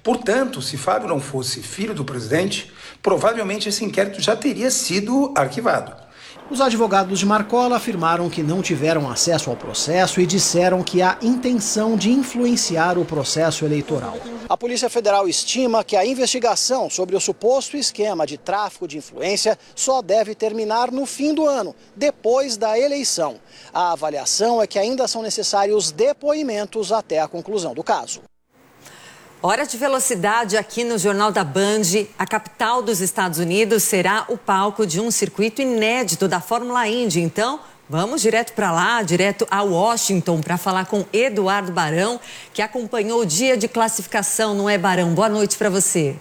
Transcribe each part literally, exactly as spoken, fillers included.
Portanto, se Fábio não fosse filho do presidente, provavelmente esse inquérito já teria sido arquivado. Os advogados de Marcola afirmaram que não tiveram acesso ao processo e disseram que há intenção de influenciar o processo eleitoral. A Polícia Federal estima que a investigação sobre o suposto esquema de tráfico de influência só deve terminar no fim do ano, depois da eleição. A avaliação é que ainda são necessários depoimentos até a conclusão do caso. Hora de velocidade aqui no Jornal da Band. A capital dos Estados Unidos será o palco de um circuito inédito da Fórmula Indy. Então, vamos direto para lá, direto a Washington, para falar com Eduardo Barão, que acompanhou o dia de classificação, não é, Barão? Boa noite para você.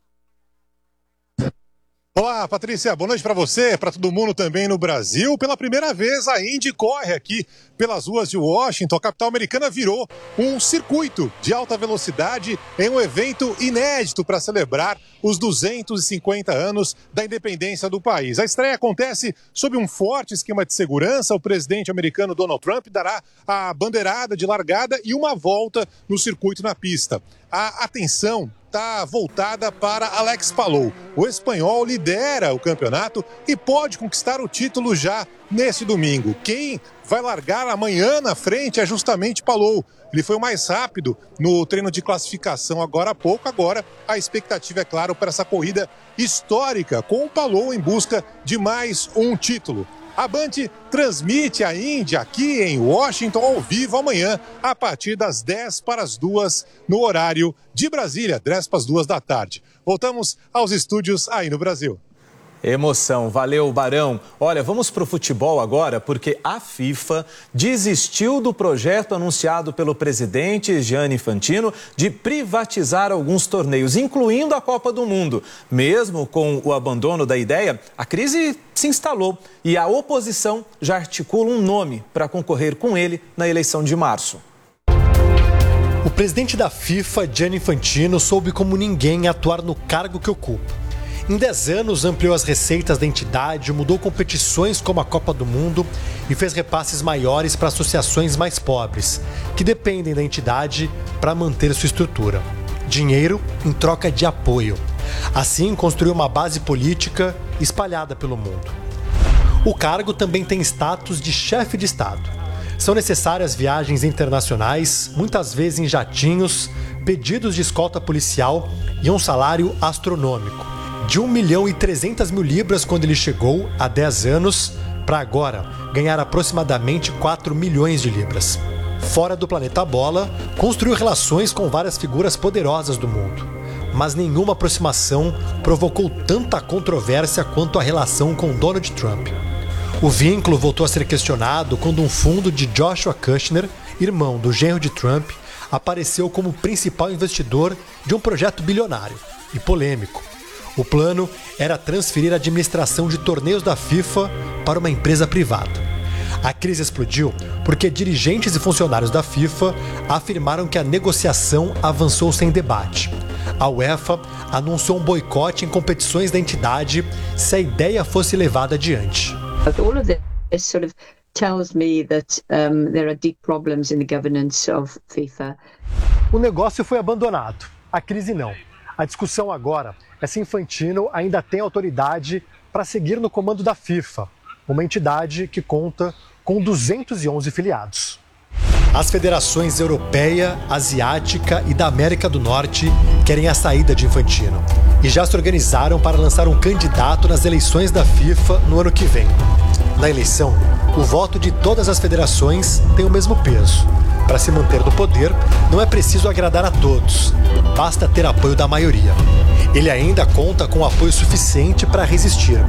Olá, Patrícia, boa noite para você, para todo mundo também no Brasil. Pela primeira vez, a Indy corre aqui pelas ruas de Washington. A capital americana virou um circuito de alta velocidade em um evento inédito para celebrar os duzentos e cinquenta anos da independência do país. A estreia acontece sob um forte esquema de segurança. O presidente americano Donald Trump dará a bandeirada de largada e uma volta no circuito na pista. A atenção está voltada para Alex Palou. O espanhol lidera o campeonato e pode conquistar o título já nesse domingo. Quem vai largar amanhã na frente é justamente Palou. Ele foi o mais rápido no treino de classificação agora há pouco. Agora a expectativa, é claro, para essa corrida histórica com o Palou em busca de mais um título. A Band transmite a Indy aqui em Washington ao vivo amanhã, a partir das dez para as duas, no horário de Brasília, dez para as duas da tarde. Voltamos aos estúdios aí no Brasil. Emoção, valeu, Barão. Olha, vamos para o futebol agora, porque a FIFA desistiu do projeto anunciado pelo presidente Gianni Infantino de privatizar alguns torneios, incluindo a Copa do Mundo. Mesmo com o abandono da ideia, a crise se instalou e a oposição já articula um nome para concorrer com ele na eleição de março. O presidente da FIFA, Gianni Infantino, soube como ninguém atuar no cargo que ocupa. Em dez anos, ampliou as receitas da entidade, mudou competições como a Copa do Mundo e fez repasses maiores para associações mais pobres, que dependem da entidade para manter sua estrutura. Dinheiro em troca de apoio. Assim, construiu uma base política espalhada pelo mundo. O cargo também tem status de chefe de Estado. São necessárias viagens internacionais, muitas vezes em jatinhos, pedidos de escolta policial e um salário astronômico. De um milhão e trezentas mil libras quando ele chegou, há dez anos, para agora ganhar aproximadamente quatro milhões de libras. Fora do planeta Bola, construiu relações com várias figuras poderosas do mundo. Mas nenhuma aproximação provocou tanta controvérsia quanto a relação com Donald Trump. O vínculo voltou a ser questionado quando um fundo de Joshua Kushner, irmão do genro de Trump, apareceu como principal investidor de um projeto bilionário e polêmico. O plano era transferir a administração de torneios da FIFA para uma empresa privada. A crise explodiu porque dirigentes e funcionários da FIFA afirmaram que a negociação avançou sem debate. A UEFA anunciou um boicote em competições da entidade se a ideia fosse levada adiante. All of this sort of tells me that um, there are deep problems in the governance of FIFA. O negócio foi abandonado, a crise não. A discussão agora é se Infantino ainda tem autoridade para seguir no comando da FIFA, uma entidade que conta com duzentos e onze filiados. As federações europeia, asiática e da América do Norte querem a saída de Infantino e já se organizaram para lançar um candidato nas eleições da FIFA no ano que vem. Na eleição, o voto de todas as federações tem o mesmo peso. Para se manter no poder, não é preciso agradar a todos, basta ter apoio da maioria. Ele ainda conta com apoio suficiente para resistir.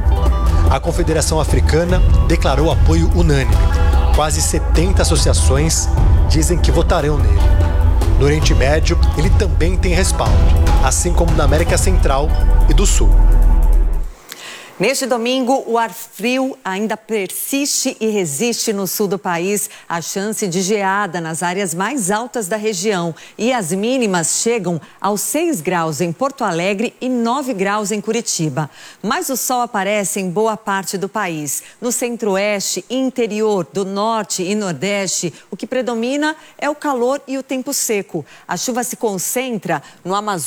A Confederação Africana declarou apoio unânime. Quase setenta associações dizem que votarão nele. No Oriente Médio, ele também tem respaldo, assim como na América Central e do Sul. Neste domingo, o ar frio ainda persiste e resiste no sul do país. A chance de geada nas áreas mais altas da região. E as mínimas chegam aos seis graus em Porto Alegre e nove graus em Curitiba. Mas o sol aparece em boa parte do país. No centro-oeste, interior, do norte e nordeste, o que predomina é o calor e o tempo seco. A chuva se concentra no Amazonas.